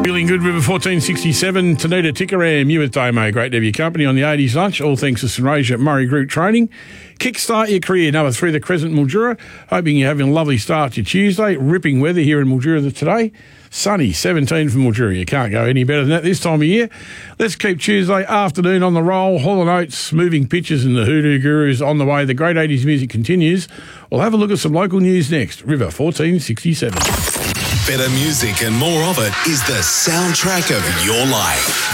Feeling good, River 1467, Tanita Tikaram, you with Damo. Great to have your company on the 80s lunch. All thanks to St. Rasia Murray Group Training. Kickstart your career, number 3, the Crescent, Mildura. Hoping you're having a lovely start to Tuesday. Ripping weather here in Mildura today. Sunny, 17 for Mildura. You can't go any better than that this time of year. Let's keep Tuesday afternoon on the roll. Hall & Oates, Moving Pictures and the Hoodoo Gurus on the way. The great 80s music continues. We'll have a look at some local news next. River 1467. Better music and more of it is the soundtrack of your life.